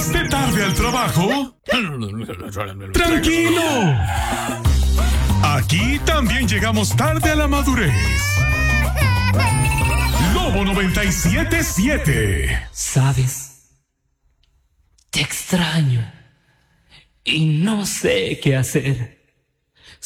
¿Llegaste tarde al trabajo? ¡Tranquilo! Aquí también llegamos tarde a la madurez. Lobo 97.7. ¿Sabes? Te extraño y no sé qué hacer.